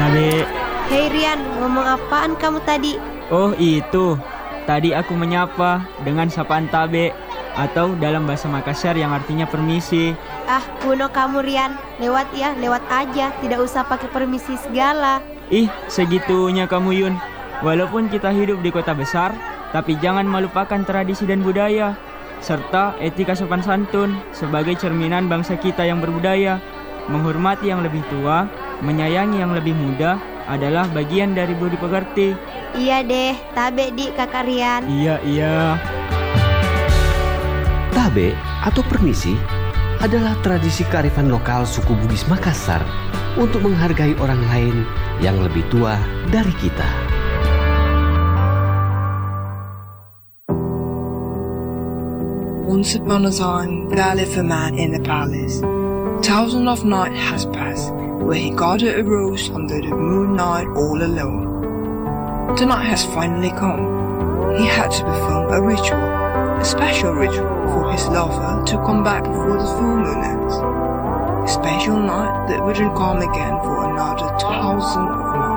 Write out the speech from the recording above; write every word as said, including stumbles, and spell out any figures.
Tabe. Hei Rian, ngomong apaan kamu tadi? Oh itu, tadi aku menyapa dengan sapaan Tabe, atau dalam bahasa Makassar yang artinya permisi. Ah, kuno kamu Rian. Lewat ya, lewat aja. Tidak usah pakai permisi segala. Ih, segitunya kamu Yun. Walaupun kita hidup di kota besar, tapi jangan melupakan tradisi dan budaya, serta etika sopan santun sebagai cerminan bangsa kita yang berbudaya. Menghormati yang lebih tua, menyayangi yang lebih muda adalah bagian dari budi pekerti. Iya deh, tabe di kakak Rian. Iya, iya. Tabe atau permisi adalah tradisi kearifan lokal suku Bugis Makassar untuk menghargai orang lain yang lebih tua dari kita. Once upon a time, there lived a man in a palace. Thousand of night has passed, where he gathered a rose under the moon night all alone. The night has finally come. He had to perform a ritual, a special ritual for his lover to come back before the full moon ends. A special night that wouldn't come again for another thousand of